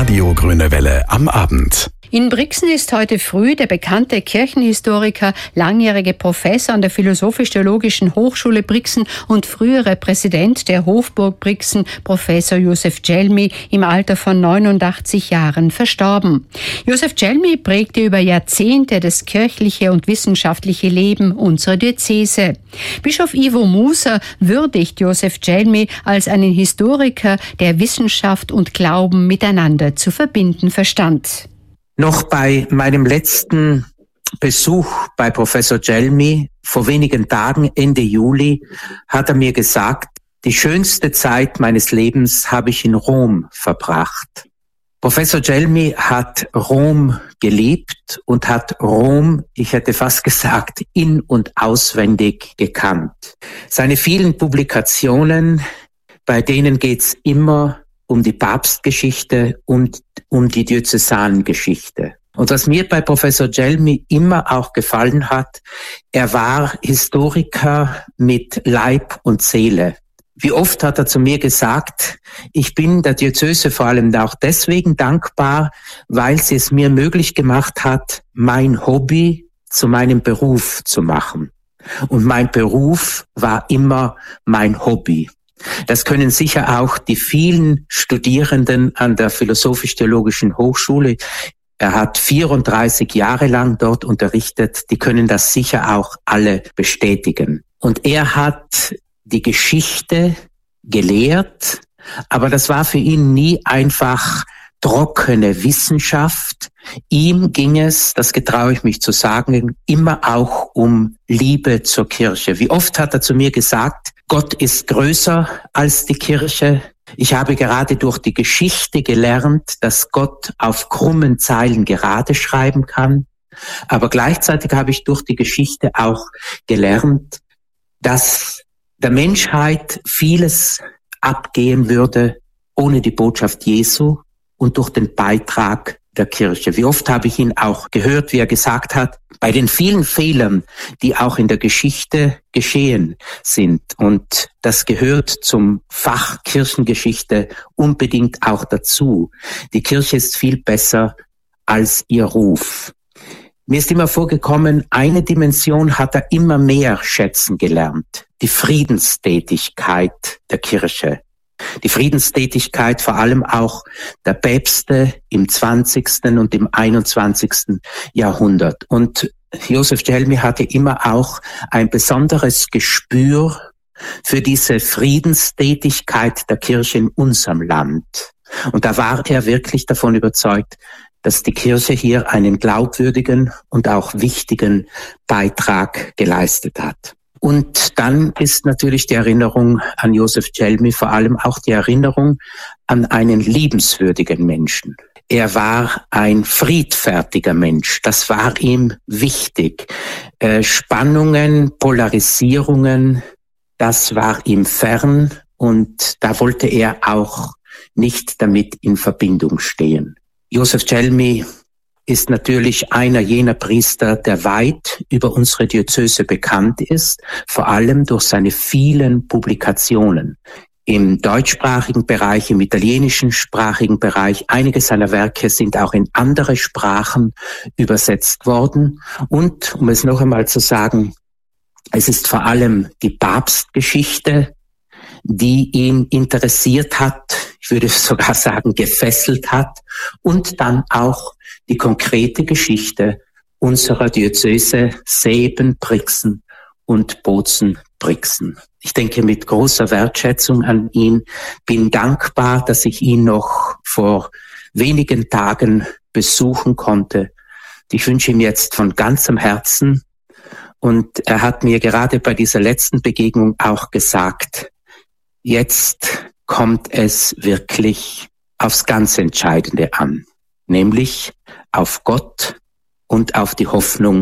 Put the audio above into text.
Radio Grüne Welle am Abend. In Brixen ist heute früh der bekannte Kirchenhistoriker, langjährige Professor an der Philosophisch-Theologischen Hochschule Brixen und frühere Präsident der Hofburg Brixen, Professor Josef Djelmi, im Alter von 89 Jahren verstorben. Josef Djelmi prägte über Jahrzehnte das kirchliche und wissenschaftliche Leben unserer Diözese. Bischof Ivo Muser würdigt Josef Djelmi als einen Historiker, der Wissenschaft und Glauben miteinander zu verbinden verstand. Noch bei meinem letzten Besuch bei Professor Djelmi vor wenigen Tagen, Ende Juli, hat er mir gesagt, die schönste Zeit meines Lebens habe ich in Rom verbracht. Professor Djelmi hat Rom geliebt und hat Rom, ich hätte fast gesagt, in- und auswendig gekannt. Seine vielen Publikationen, bei denen geht's immer um die Papstgeschichte und um die Diözesangeschichte. Und was mir bei Professor Djelmi immer auch gefallen hat, er war Historiker mit Leib und Seele. Wie oft hat er zu mir gesagt, ich bin der Diözese vor allem auch deswegen dankbar, weil sie es mir möglich gemacht hat, mein Hobby zu meinem Beruf zu machen. Und mein Beruf war immer mein Hobby. Das können sicher auch die vielen Studierenden an der Philosophisch-Theologischen Hochschule, er hat 34 Jahre lang dort unterrichtet, die können das sicher auch alle bestätigen. Und er hat die Geschichte gelehrt, aber das war für ihn nie einfach trockene Wissenschaft. Ihm ging es, das getraue ich mich zu sagen, immer auch um Liebe zur Kirche. Wie oft hat er zu mir gesagt, Gott ist größer als die Kirche. Ich habe gerade durch die Geschichte gelernt, dass Gott auf krummen Zeilen gerade schreiben kann. Aber gleichzeitig habe ich durch die Geschichte auch gelernt, dass der Menschheit vieles abgehen würde ohne die Botschaft Jesu und durch den Beitrag der Kirche. Wie oft habe ich ihn auch gehört, wie er gesagt hat, bei den vielen Fehlern, die auch in der Geschichte geschehen sind, und das gehört zum Fach Kirchengeschichte unbedingt auch dazu. Die Kirche ist viel besser als ihr Ruf. Mir ist immer vorgekommen, eine Dimension hat er immer mehr schätzen gelernt, die Friedenstätigkeit der Kirche. Die Friedenstätigkeit vor allem auch der Päpste im 20. und im 21. Jahrhundert. Und Josef Djelmi hatte immer auch ein besonderes Gespür für diese Friedenstätigkeit der Kirche in unserem Land. Und da war er wirklich davon überzeugt, dass die Kirche hier einen glaubwürdigen und auch wichtigen Beitrag geleistet hat. Und dann ist natürlich die Erinnerung an Josef Djelmi vor allem auch die Erinnerung an einen liebenswürdigen Menschen. Er war ein friedfertiger Mensch, das war ihm wichtig. Spannungen, Polarisierungen, das war ihm fern und da wollte er auch nicht damit in Verbindung stehen. Josef Djelmi ist natürlich einer jener Priester, der weit über unsere Diözese bekannt ist, vor allem durch seine vielen Publikationen im deutschsprachigen Bereich, im italienischen sprachigen Bereich. Einige seiner Werke sind auch in andere Sprachen übersetzt worden. Und, um es noch einmal zu sagen, es ist vor allem die Papstgeschichte, die ihn interessiert hat, ich würde sogar sagen gefesselt hat, und dann auch die konkrete Geschichte unserer Diözese Seeben, Brixen und Bozen-Brixen. Ich denke mit großer Wertschätzung an ihn, bin dankbar, dass ich ihn noch vor wenigen Tagen besuchen konnte. Ich wünsche ihm jetzt von ganzem Herzen, und er hat mir gerade bei dieser letzten Begegnung auch gesagt, jetzt kommt es wirklich aufs ganz Entscheidende an, nämlich auf Gott und auf die Hoffnung